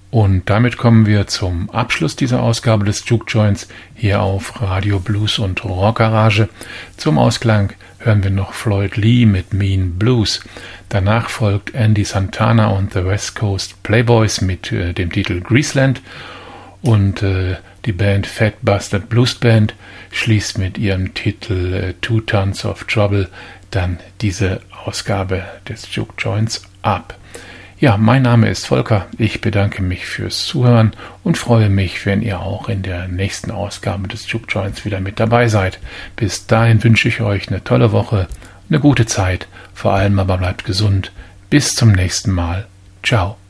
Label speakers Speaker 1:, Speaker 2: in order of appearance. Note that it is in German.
Speaker 1: Und damit kommen wir zum Abschluss dieser Ausgabe des Juke Joints hier auf Radio Blues und Rock Garage. Zum Ausklang hören wir noch Floyd Lee mit Mean Blues. Danach folgt Andy Santana und The West Coast Playboys mit dem Titel Greaseland. Und die Band Fat Bastard Blues Band schließt mit ihrem Titel Two Tons of Trouble dann diese Ausgabe des Juke Joints ab. Ja, mein Name ist Volker. Ich bedanke mich fürs Zuhören und freue mich, wenn ihr auch in der nächsten Ausgabe des Juke Joints wieder mit dabei seid. Bis dahin wünsche ich euch eine tolle Woche, eine gute Zeit, vor allem aber bleibt gesund. Bis zum nächsten Mal. Ciao.